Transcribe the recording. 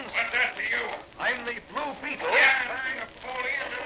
What's that to you? I'm the Blue Beetle. Yeah, and I'm Napoleon,